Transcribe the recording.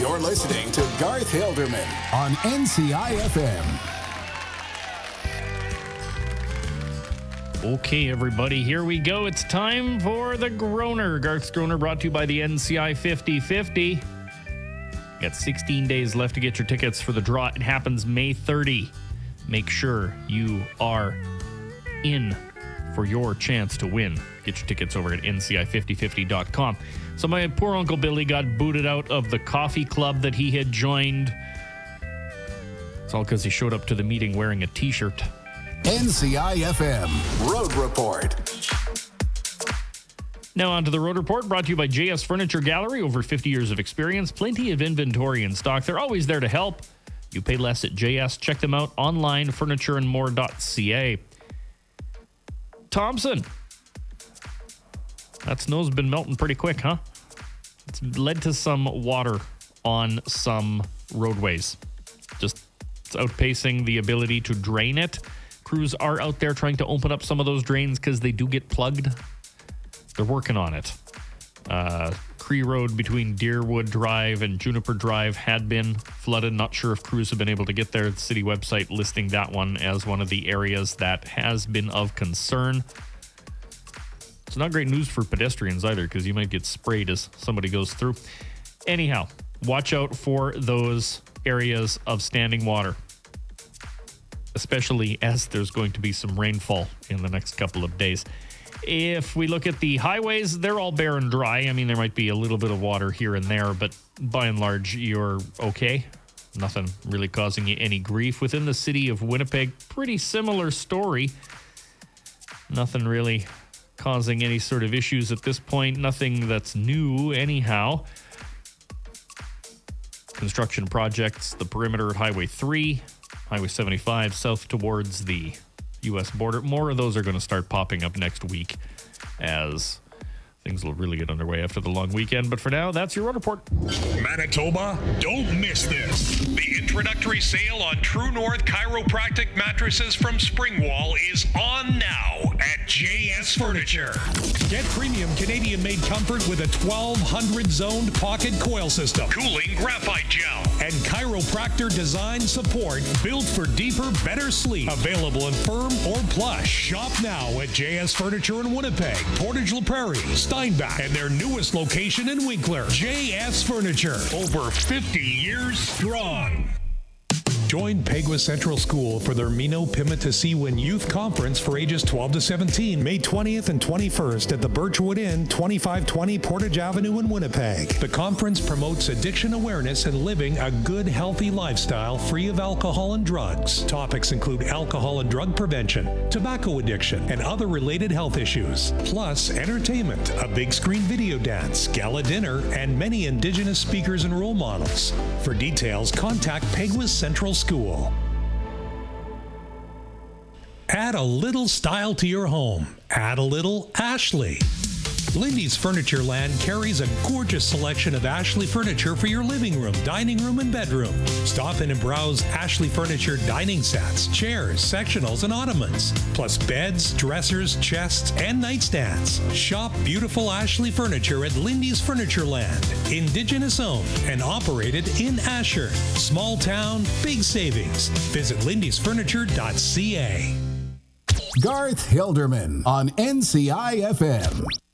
You're listening to Garth Hilderman on NCI-FM. Okay, everybody, here we go. It's time for the Groner. Garth's Groner brought to you by the NCI 50/50. Got 16 days left to get your tickets for the draw. It happens May 30. Make sure you are in for your chance to win. Get your tickets over at NCI5050.com. So my poor Uncle Billy got booted out of the coffee club that he had joined. It's all because he showed up to the meeting wearing a t-shirt. NCI-FM Road Report. Now on to the Road Report, brought to you by JS Furniture Gallery. Over 50 years of experience, plenty of inventory in stock. They're always there to help. You pay less at JS. Check them out online, furnitureandmore.ca. Thompson. That snow's been melting pretty quick, huh? It's led to some water on some roadways. Just it's outpacing the ability to drain it. Crews are out there trying to open up some of those drains because they do get plugged. They're working on it. Cree Road between Deerwood Drive and Juniper Drive had been flooded. Not sure if crews have been able to get there. The city website listing that one as one of the areas that has been of concern. It's not great news for pedestrians either, because you might get sprayed as somebody goes through. Anyhow, watch out for those areas of standing water, especially as there's going to be some rainfall in the next couple of days. If we look at the highways, they're all bare and dry. I mean, there might be a little bit of water here and there, but by and large, you're okay. Nothing really causing you any grief. Within the city of Winnipeg, pretty similar story. Nothing really causing any sort of issues at this point. Nothing that's new anyhow. Construction projects, the perimeter at Highway 3, Highway 75, south towards the U.S. border. More of those are going to start popping up next week as things will really get underway after the long weekend. But for now, that's your Road Report. Manitoba, don't miss this. The introductory sale on True North Chiropractic mattresses from Springwall is on now at JS Furniture. Get premium Canadian-made comfort with a 1200 zoned pocket coil system, cooling graphite gel, and chiropractor design support built for deeper, better sleep. Available in firm or plush. Shop now at JS Furniture in Winnipeg, Portage La Prairie, Steinbach, and their newest location in Winkler. JS Furniture, over 50 years strong. Join Peguis Central School for their Mino Pimata-Siwin Youth Conference for ages 12 to 17, May 20th and 21st at the Birchwood Inn, 2520 Portage Avenue in Winnipeg. The conference promotes addiction awareness and living a good, healthy lifestyle free of alcohol and drugs. Topics include alcohol and drug prevention, tobacco addiction, and other related health issues. Plus, entertainment, a big screen video dance, gala dinner, and many Indigenous speakers and role models. For details, contact Peguis Central School. Add a little style to your home. Add a little Ashley. Lindy's Furniture Land carries a gorgeous selection of Ashley furniture for your living room, dining room, and bedroom. Stop in and browse Ashley Furniture dining sets, chairs, sectionals, and ottomans, plus beds, dressers, chests, and nightstands. Shop beautiful Ashley furniture at Lindy's Furniture Land. Indigenous owned and operated in Asher. Small town, big savings. Visit lindysfurniture.ca. Garth Hilderman on NCI-FM.